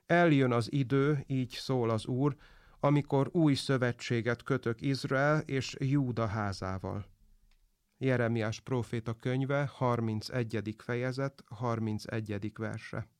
Eljön az idő, így szól az Úr, amikor új szövetséget kötök Izrael és Júda házával. Jeremiás próféta könyve, 31. fejezet, 31. verse.